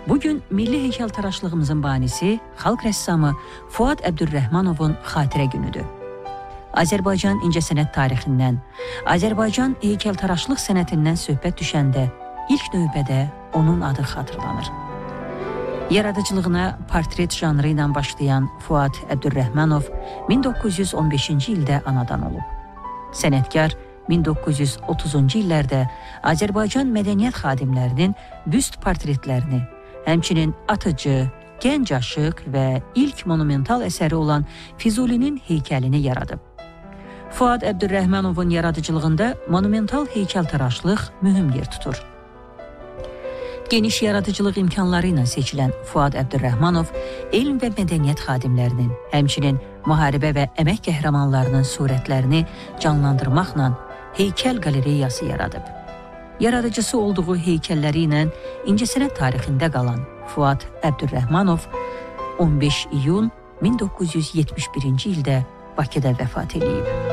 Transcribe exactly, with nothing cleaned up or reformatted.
Bugün milli heykəltaraşlığımızın banisi xalq rəssamı Fuad Əbdürrəhmanovun xatirə günüdür. Azərbaycan incəsənət tarixindən, Azərbaycan heykəltaraşlıq sənətindən söhbət düşəndə ilk növbədə onun adı xatırlanır. Yaradıcılığına portret janrı ilə başlayan Fuad Əbdürrəhmanov min doqquz yüz on beşinci ildə anadan olub. Sənətkar min doqquz yüz otuzuncu illərdə Azərbaycan mədəniyyət xadimlərinin büst portretlərini, həmçinin atıcı, gənc aşıq və ilk monumental əsəri olan Füzulinin heykəlini yaradıb. Fuad Əbdürrəhmanovun yaradıcılığında monumental heykəltaraşlıq mühüm yer tutur. Geniş yaradıcılıq imkanları ilə seçilən Fuad Əbdürrəhmanov elm və mədəniyyət xadimlərinin, həmçinin müharibə və əmək qəhrəmanlarının surətlərini canlandırmaqla heykəl qalereyası yaradıb. Yaradıcısı olduğu heykəlləri ilə incəsənət tarixində qalan Fuad Əbdürrəhmanov on beş iyun min doqquz yüz yetmiş birinci ildə Bakıda vəfat edib.